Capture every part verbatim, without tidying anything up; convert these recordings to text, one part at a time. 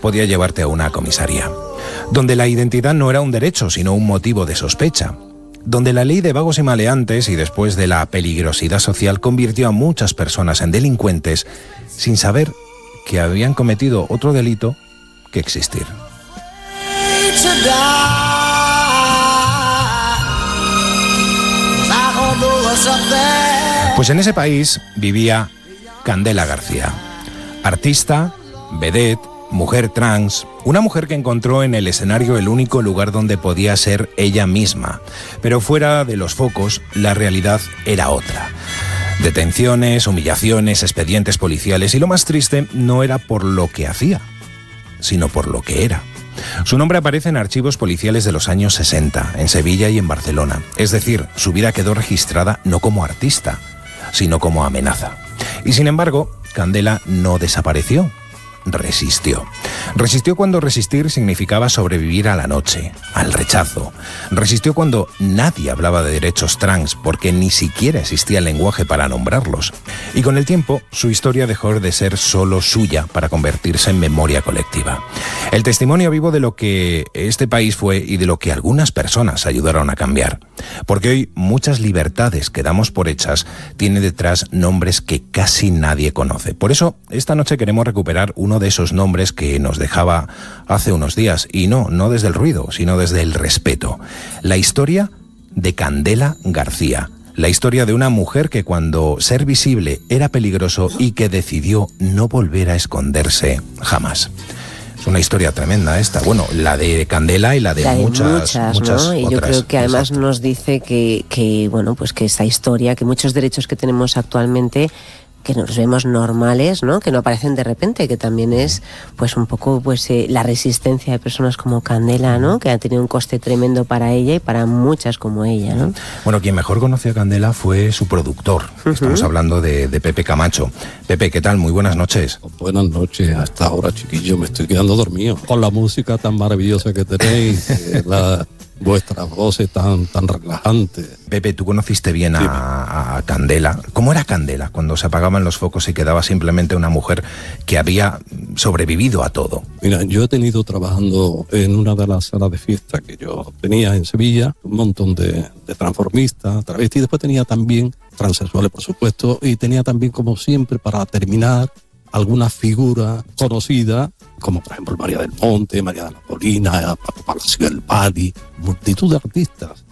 podía llevarte a una comisaría, donde la identidad no era un derecho, sino un motivo de sospecha, donde la ley de vagos y maleantes y después de la peligrosidad social convirtió a muchas personas en delincuentes sin saber que habían cometido otro delito que existir. Pues en ese país vivía Candela García, artista, vedette, mujer trans, una mujer que encontró en el escenario el único lugar donde podía ser ella misma. Pero fuera de los focos, la realidad era otra. Detenciones, humillaciones, expedientes policiales, y lo más triste no era por lo que hacía, sino por lo que era. Su nombre aparece en archivos policiales de los años sesenta, en Sevilla y en Barcelona. Es decir, su vida quedó registrada no como artista, sino como amenaza. Y sin embargo, Candela no desapareció. Resistió. Resistió cuando resistir significaba sobrevivir a la noche, al rechazo. Resistió cuando nadie hablaba de derechos trans, porque ni siquiera existía el lenguaje para nombrarlos. Y con el tiempo, su historia dejó de ser solo suya para convertirse en memoria colectiva. El testimonio vivo de lo que este país fue y de lo que algunas personas ayudaron a cambiar. Porque hoy muchas libertades que damos por hechas tienen detrás nombres que casi nadie conoce. Por eso, esta noche queremos recuperar uno de esos nombres que nos dejaba hace unos días, y no, no desde el ruido, sino desde el respeto. La historia de Candela García, la historia de una mujer que cuando ser visible era peligroso y que decidió no volver a esconderse jamás. Es una historia tremenda esta, bueno, la de Candela y la de, la de muchas, muchas, muchas ¿no? Y otras. yo creo que además Exacto. nos dice que, que, bueno, pues que esta historia, que muchos derechos que tenemos actualmente, que nos vemos normales, ¿no? Que no aparecen de repente, que también es pues un poco pues eh, la resistencia de personas como Candela, ¿no? Que ha tenido un coste tremendo para ella y para muchas como ella, ¿no? Bueno, quien mejor conoció a Candela fue su productor. Uh-huh. Estamos hablando de, de Pepe Camacho. Pepe, ¿qué tal? Muy buenas noches. Buenas noches. Hasta ahora, chiquillo, me estoy quedando dormido con la música tan maravillosa que tenéis, eh, la vuestras voces tan, tan relajantes. Pepe, tú conociste bien a, a Candela. ¿Cómo era Candela cuando se apagaban los focos y quedaba simplemente una mujer que había sobrevivido a todo? Mira, yo he tenido trabajando en una de las salas de fiesta que yo tenía en Sevilla, un montón de, de transformistas, travestis, y después tenía también transexuales, por supuesto, y tenía también, como siempre, para terminar, alguna figura conocida, como por ejemplo María del Monte, María de la Molina, Paco Palacio del Pali, multitud de artistas.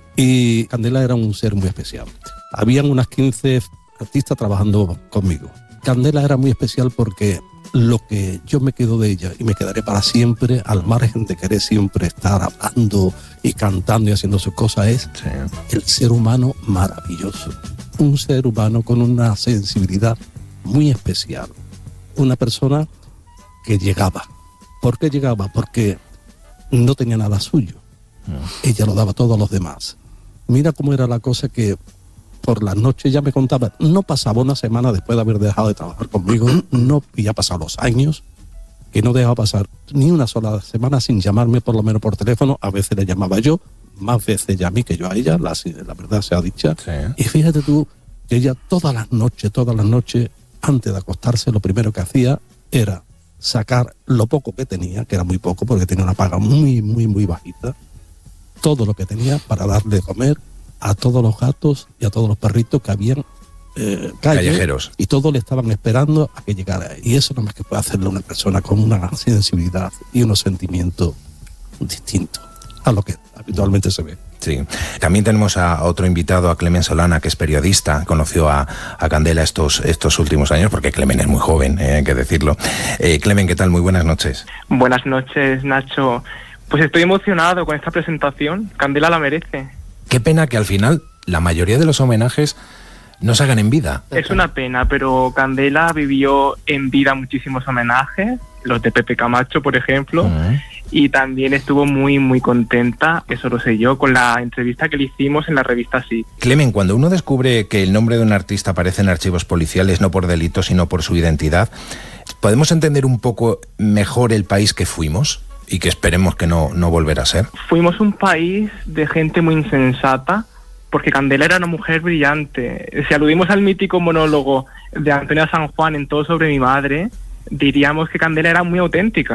Y Candela era un ser muy especial. Habían unas quince artistas trabajando conmigo. Candela era muy especial porque lo que yo me quedo de ella, y me quedaré para siempre, al margen de querer siempre estar hablando y cantando y haciendo sus cosas, es sí. el ser humano maravilloso. Un ser humano con una sensibilidad muy especial. Una persona que llegaba. ¿Por qué llegaba? Porque no tenía nada suyo. No. Ella lo daba todo a los demás. Mira cómo era la cosa, que por las noches ya me contaba, no pasaba una semana después de haber dejado de trabajar conmigo, no, y ya pasaban los años, que no dejaba pasar ni una sola semana sin llamarme, por lo menos por teléfono. A veces le llamaba yo, más veces ella a mí que yo a ella, la, la verdad sea dicha. Sí. Y fíjate tú, que ella todas las noches, todas las noches, antes de acostarse, lo primero que hacía era sacar lo poco que tenía, que era muy poco porque tenía una paga muy, muy, muy bajita, todo lo que tenía para darle de comer a todos los gatos y a todos los perritos que habían eh, calle, callejeros, y todos le estaban esperando a que llegara. Y eso no más que puede hacerle una persona con una sensibilidad y unos sentimientos distintos a lo que habitualmente se ve. Sí. También tenemos a otro invitado, a Clemen Solana, que es periodista, conoció a, a Candela estos, estos últimos años, porque Clemen es muy joven, eh, hay que decirlo. Eh, Clemen, ¿qué tal? Muy buenas noches. Buenas noches, Nacho. Pues estoy emocionado con esta presentación. Candela la merece. Qué pena que al final la mayoría de los homenajes no se hagan en vida. Es una pena, pero Candela vivió en vida muchísimos homenajes, los de Pepe Camacho, por ejemplo, uh-huh. y también estuvo muy, muy contenta, eso lo sé yo, con la entrevista que le hicimos en la revista Sí. Clemen, cuando uno descubre que el nombre de un artista aparece en archivos policiales no por delito, sino por su identidad, ¿podemos entender un poco mejor el país que fuimos y que esperemos que no, no volverá a ser? Fuimos un país de gente muy insensata, porque Candela era una mujer brillante. Si aludimos al mítico monólogo de Antonia San Juan en Todo sobre mi madre, diríamos que Candela era muy auténtica.